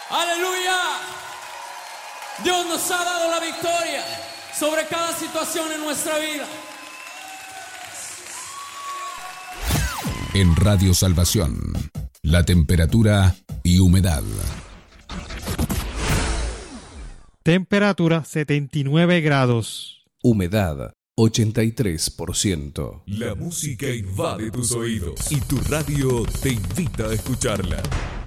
Aleluya. Dios nos ha dado la victoria sobre cada situación en nuestra vida. En Radio Salvación, la temperatura y humedad. Temperatura 79 grados. Humedad 83%. La música invade tus oídos y tu radio te invita a escucharla.